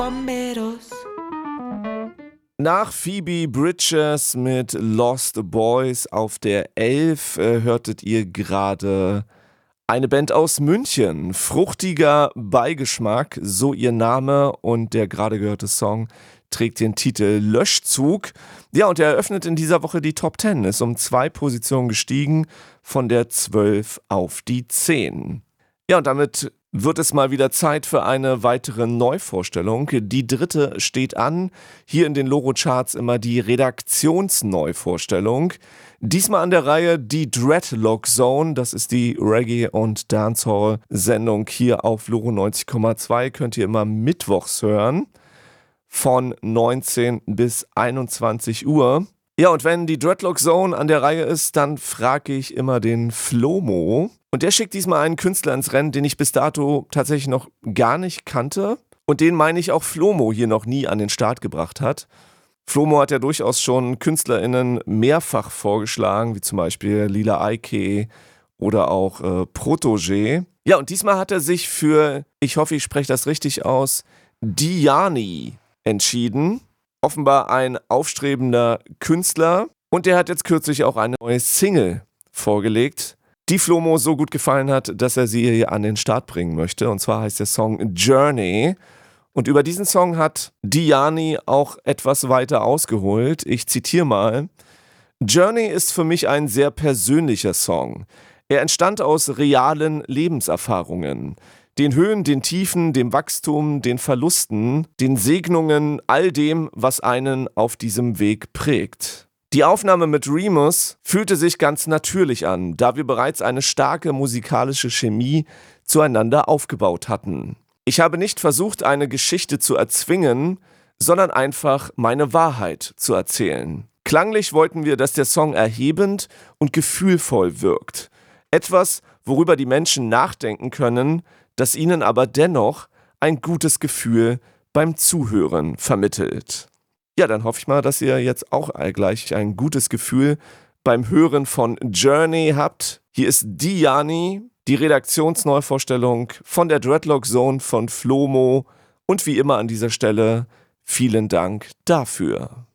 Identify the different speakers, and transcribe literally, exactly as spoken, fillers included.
Speaker 1: Bomberos.
Speaker 2: Nach Phoebe Bridgers mit Lost Boys auf der elf äh, hörtet ihr gerade eine Band aus München. Fruchtiger Beigeschmack, so ihr Name, und der gerade gehörte Song trägt den Titel Löschzug. Ja, und er eröffnet in dieser Woche die Top zehn, ist um zwei Positionen gestiegen, von der zwölf auf die zehn. Ja, und damit wird es mal wieder Zeit für eine weitere Neuvorstellung. Die dritte steht an. Hier in den Loro-Charts immer die Redaktionsneuvorstellung. Diesmal an der Reihe die Dreadlock Zone. Das ist die Reggae- und Dancehall-Sendung hier auf Loro neunzig Komma zwei. Könnt ihr immer mittwochs hören. Von neunzehn bis einundzwanzig Uhr. Ja, und wenn die Dreadlock Zone an der Reihe ist, dann frage ich immer den Flomo. Und der schickt diesmal einen Künstler ins Rennen, den ich bis dato tatsächlich noch gar nicht kannte. Und den meine ich auch Flomo hier noch nie an den Start gebracht hat. Flomo hat ja durchaus schon KünstlerInnen mehrfach vorgeschlagen, wie zum Beispiel Lila Eike oder auch äh, Protégé. Ja, und diesmal hat er sich für, ich hoffe, ich spreche das richtig aus, Diani entschieden. Offenbar ein aufstrebender Künstler. Und der hat jetzt kürzlich auch eine neue Single vorgelegt, die Flomo so gut gefallen hat, dass er sie hier an den Start bringen möchte. Und zwar heißt der Song Journey. Und über diesen Song hat Diani auch etwas weiter ausgeholt. Ich zitiere mal. Journey ist für mich ein sehr persönlicher Song. Er entstand aus realen Lebenserfahrungen. Den Höhen, den Tiefen, dem Wachstum, den Verlusten, den Segnungen, all dem, was einen auf diesem Weg prägt. Die Aufnahme mit Remus fühlte sich ganz natürlich an, da wir bereits eine starke musikalische Chemie zueinander aufgebaut hatten. Ich habe nicht versucht, eine Geschichte zu erzwingen, sondern einfach meine Wahrheit zu erzählen. Klanglich wollten wir, dass der Song erhebend und gefühlvoll wirkt. Etwas, worüber die Menschen nachdenken können, das ihnen aber dennoch ein gutes Gefühl beim Zuhören vermittelt. Ja, dann hoffe ich mal, dass ihr jetzt auch gleich ein gutes Gefühl beim Hören von Journey habt. Hier ist Diani, die Redaktionsneuvorstellung von der Dreadlock Zone von Flomo. Und wie immer an dieser Stelle vielen Dank dafür.